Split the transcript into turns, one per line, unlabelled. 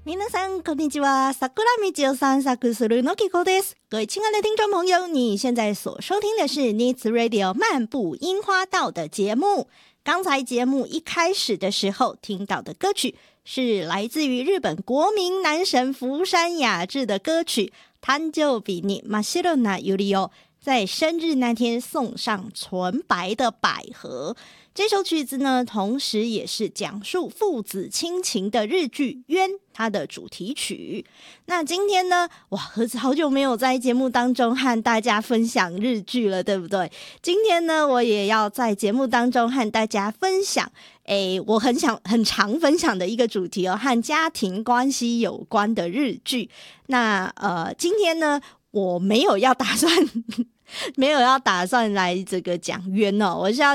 皆さんこんにちは。桜道を散策するのきこです。各位亲爱的听众朋友，你现在所收听的是 Needs Radio 漫步樱花道的节目。刚才节目一开始的时候听到的歌曲是来自于日本国民男神福山雅治的歌曲誕生日に真っ白なユリを，在生日那天送上纯白的百合。这首曲子呢，同时也是讲述父子亲情的日剧《冤》它的主题曲。那今天呢，哇，盒子好久没有在节目当中和大家分享日剧了，对不对？今天呢，我也要在节目当中和大家分享我很常分享的一个主题哦，和家庭关系有关的日剧。那今天呢，我没有要打算来这个讲冤哦，我是要